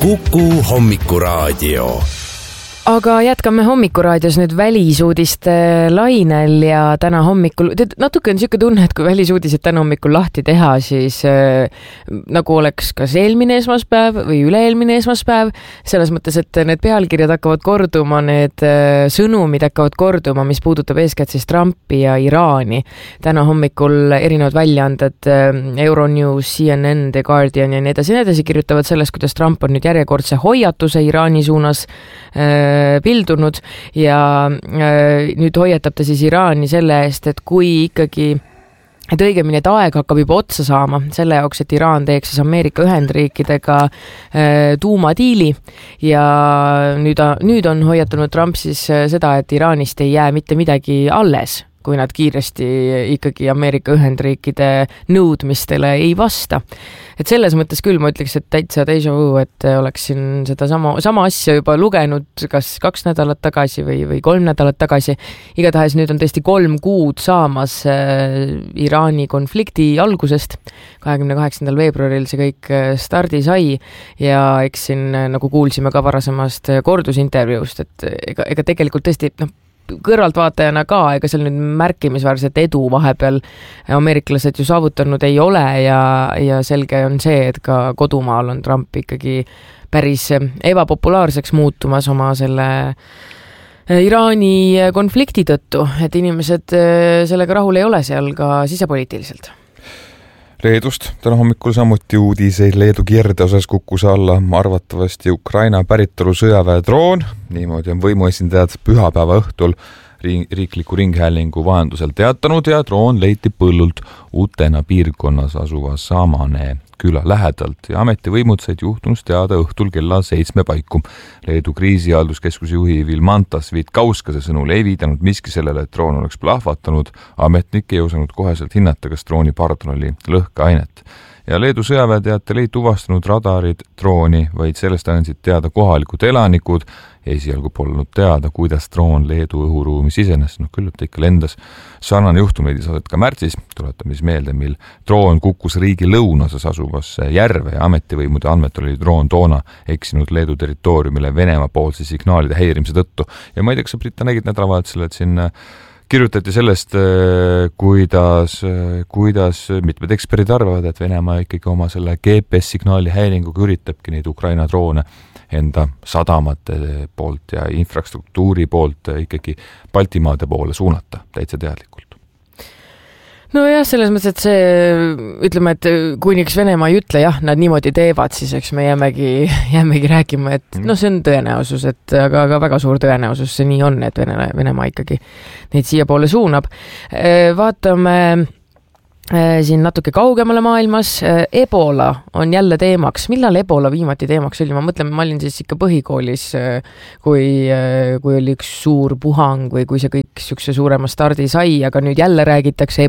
Kuku hommikuraadio. Aga jätkame hommikuraadios nüüd välisuudiste lainel ja täna hommikul, natuke on siuke tunne, et kui välisuudised täna hommikul lahti teha, siis nagu oleks kas eelmine esmaspäev või üle-eelmine esmaspäev, selles mõttes, et need pealkirjad hakkavad korduma, need sõnumid hakkavad korduma, mis puudutab eeskätt siis Trumpi ja Iraani. Täna hommikul erinevad väljaanded Euronews, CNN, The Guardian ja nii edasi kirjutavad sellest, kuidas Trump on nüüd järjekordse hoiatuse Iraani suunas pildunud ja nüüd hoiatab ta siis Iraani selle eest, et kui ikkagi, et õigemini, et aeg hakkab juba otsa saama selle jaoks, et Iraan teeks siis Ameerika Ühendriikidega tuumadiili ja nüüd on hoiatanud Trump siis seda, et Iraanist ei jää mitte midagi alles, kui nad kiiresti ikkagi Ameerika Ühendriikide nõudmistele ei vasta. Et selles mõttes küll ma ütleks, et täitsa déjà vu, et oleksin seda sama asja juba lugenud kas 2 nädalat tagasi või 3 nädalat tagasi. Igatahes nüüd on tõesti 3 kuud saamas Iraani konflikti algusest. 28. veebruaril see kõik stardi sai ja eks siin nagu kuulsime ka varasemast kordusintervjuust, et ega tegelikult tõesti kõrvaltvaatajana ka, ega seal nüüd märkimisväärset edu vahepeal ameeriklased ju saavutanud ei ole ja selge on see, et ka kodumaal on Trump ikkagi päris ebapopulaarseks muutumas oma selle Iraani konflikti tõttu, et inimesed sellega rahul ei ole seal ka sisepoliitiliselt. Leedust täna hommikul samuti uudiseid. Leedu kirde osas kukkus alla arvatavasti Ukraina päritolu sõjaväe droon. Niimoodi on võimuesindajad pühapäeva õhtul riikliku ringhäälingu vahendusel teatanud ja droon leiti põllult Utena piirkonnas asuva Samane küla lähedalt ja ametivõimud said juhtunust teada õhtul kella 7 paiku. Leedu kriisihalduskeskuse juhi Vilmantas Vitkauskas sõnul ei viidanud miski sellele, et droon oleks plahvatanud. Ametnik ei osanud koheselt hinnata, kas drooni pardon oli lõhkeainet. Ja Leedu sõjaväeteatel ei tuvastanud radarid drooni, vaid sellest andsid teada kohalikud elanikud. Esialgu polnud teada, kuidas droon Leedu õhuruumi sisenes. Küll ta ikka lendas. Sarnane juhtum leidis aset ka märtsis, tuletame siis meelde, mil droon kukkus riigi lõunasas asuvasse järve ja ametivõimude andmetel oli droon toona eksinud Leedu territooriumile Venemaa poolse signaalide häirimise tõttu. Ja ma ei tea, kas sa, Britta, nägid nädalavahetusel, et siin kirjutati sellest, kuidas mitmed eksperdid arvavad, et Venemaa ikkagi oma selle GPS-signaali häiringuga üritabki neid Ukraina droone enda sadamate poolt ja infrastruktuuri poolt ikkagi Baltimaade poole suunata täitsa teadlikult. No jah, selles mõttes, et see, ütleme, et kuniks Venemaa ei ütle, jah, nad niimoodi teevad, siis eks me jäämegi rääkima, et see on tõenäosus, aga väga suur tõenäosus see nii on, et Venemaa ikkagi neid siia poole suunab. Vaatame siin natuke kaugemale maailmas. Ebola on jälle teemaks. Millal Ebola viimati teemaks oli? Ma mõtlen, ma olin siis ikka põhikoolis, kui oli üks suur puhang või kui see kõik siukse suurema stardi sai, aga nüüd jälle räägitakse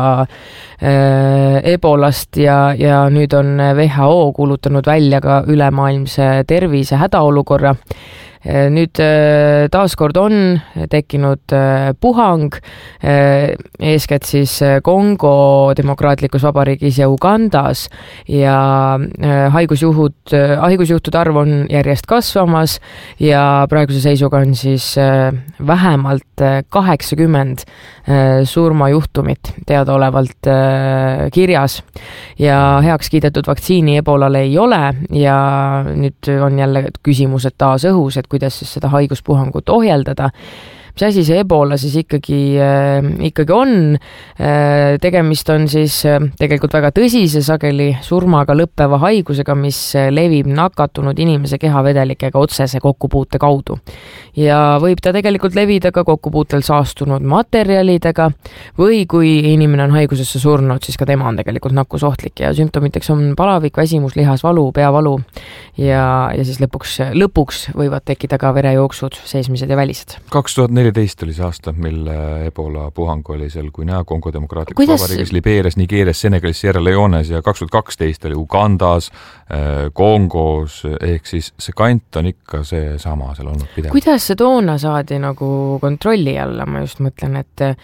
Ebolast ja nüüd on WHO kuulutanud välja ka ülemaailmse tervise hädaolukorra. Nüüd taaskord on tekkinud puhang, eeskätt siis Kongo demokraatlikus vabariigis ja Ugandas ja haigusjuhtude arv on järjest kasvamas ja praeguse seisuga on siis vähemalt 80 surmajuhtumit teadaolevalt kirjas ja heaks kiidetud vaktsiini Ebolale ei ole ja nüüd on jälle küsimused taas õhus, et kuidas siis seda haiguspuhangut ohjeldada. Mis asi see Ebola siis ikkagi on? Tegemist on siis tegelikult väga tõsise sageli surmaga lõppeva haigusega, mis levib nakatunud inimese kehavedelikega otsese kokkupuute kaudu. Ja võib ta tegelikult levida ka kokkupuutel saastunud materjalidega või kui inimene on haigusesse surnud, siis ka tema on tegelikult nakkusohtlik ja sümptomiteks on palavik, väsimus, lihasvalu, peavalu ja siis lõpuks võivad tekkida ka verejooksud, seesmised ja välised. 2014 oli see aasta, mil Ebola puhang oli seal Guinea, Kongo demokraatlikus vabariigis, Libeerias, Nigeerias, Senegalis, Sierra Leones ja 2012 oli Ugandas, Kongos, ehk siis see kant on ikka see sama seal olnud pidev. Kuidas see toona saadi nagu kontrolli alla, ma just mõtlen,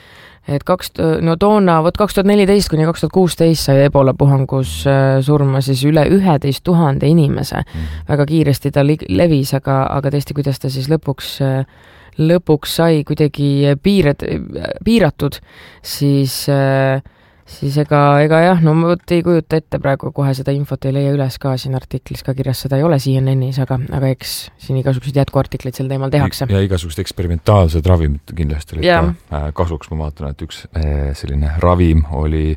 et toona 2014 kuni 2016 sai Ebola puhangus surma siis üle 11 000 inimese. Väga kiiresti ta levis, aga tõesti, kuidas ta siis lõpuks sai kuidagi piiratud, siis ega jah, no ma ei kujuta ette praegu kohe seda infot ei leia üles ka siin artiklis ka kirjas, seda ei ole CNN-is, aga eks siin igasugused jätkuartiklid sel teemal tehakse. Ja igasugused eksperimentaalsed ravimid kindlasti olid ka kasuks. Ma vaatan, et üks selline ravim oli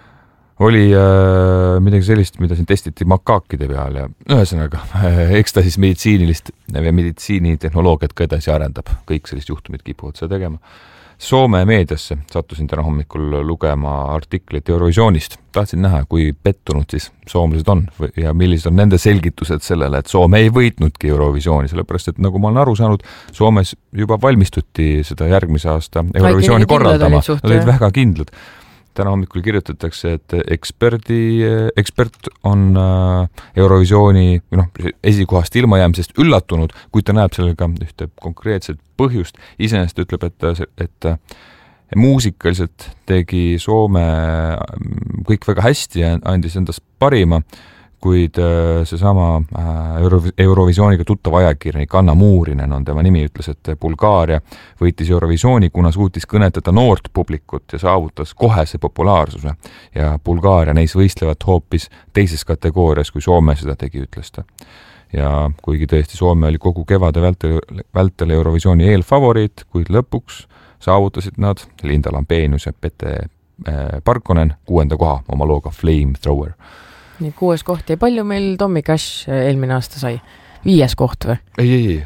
midagi sellist, mida siin testiti makaakide peal ja ühesõnaga, eks ta siis meditsiinitehnoloogiat ka edasi arendab. Kõik sellist juhtumid kipuvad seda tegema. Soome meediasse sattusin täna hommikul lugema artiklit Eurovisioonist. Tahtsin näha, kui pettunud siis soomlased on ja millised on nende selgitused sellele, et Soome ei võitnudki Eurovisiooni, sellepärast et nagu ma olen aru saanud, Soomes juba valmistuti seda järgmise aasta Eurovisiooni korraldama. Nad olid väga kindlad. Täna hommikul kirjutatakse, et ekspert on Eurovisiooni esikohast ilmajäämisest üllatunud, kui ta näeb sellega ühte konkreetset põhjust. Iseenesest ütleb, et muusikaliselt tegi Soome kõik väga hästi ja andis endast parima, kuid seesama Eurovisiooniga tuttav ajakirjanik Anna Muurinen on tema nimi, ütles, et Bulgaaria võitis Eurovisiooni, kuna suutis kõnetada noort publikut ja saavutas kohese populaarsuse ja Bulgaaria neis võistlevat hoopis teises kategoorias, kui Soome seda tegi, ütles ta. Ja kuigi tõesti Soome oli kogu kevade vältel Eurovisiooni eelfavoriit, kuid lõpuks saavutasid nad Linda Lampenius ja Pete Parkonen 6. koha oma looga Flamethrower. Nii 6. koht ja palju meil Tommy Cash eelmine aasta sai? 5. koht või? Ei.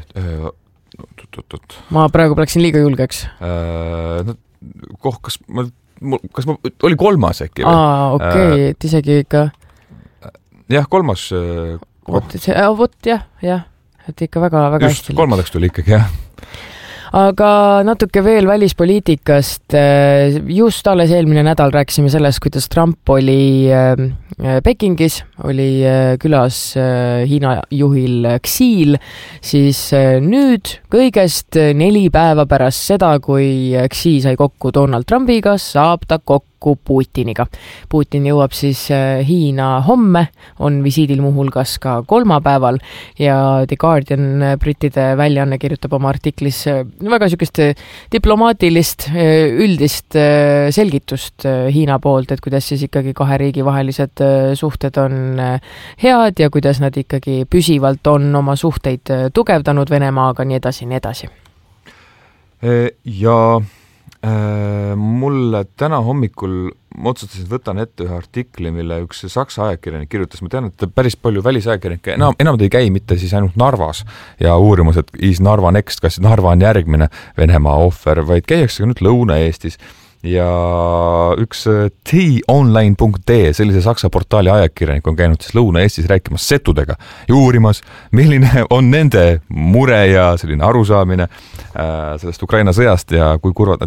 Ma praegu läksin liiga julgeks. Kas ma oli 3. äkki või? Okei, et isegi ikka... Jah, 3. Vot jah, et ikka väga hästi. Just 3. tuli ikkagi, jah. Aga natuke veel välispoliitikast. Just alles eelmine nädal rääkisime sellest, kuidas Trump oli Pekingis, oli külas Hiina juhil Xi'l, siis nüüd kõigest 4 päeva pärast seda, kui Xi sai kokku Donald Trumpiga, saab ta kokku Putiniga. Putin jõuab siis Hiina homme, on visiidil muuhulgas ka kolmapäeval ja The Guardian brittide väljaanne kirjutab oma artiklis väga sükest diplomaatilist üldist selgitust Hiina poolt, et kuidas siis ikkagi 2 riigi vahelised suhted on head ja kuidas nad ikkagi püsivalt on oma suhteid tugevdanud Venemaaga, nii edasi. Ja mulle täna hommikul otsustasin, võtan ette ühe artikli, mille üks saksa ajakirjanik kirjutas. Ma tean, et päris palju välisajakirjanikke enam ei käi mitte siis ainult Narvas ja uurimus, et is Narva next, kas Narva on järgmine Venemaa ohver, vaid käiakse nüüd Lõuna-Eestis. Ja üks t-online.de, sellise saksa portaali ajakirjanik on käinud siis Lõuna-Eestis rääkimas setudega ja uurimas, milline on nende mure ja selline arusaamine sellest Ukraina sõjast ja kui kurvad nad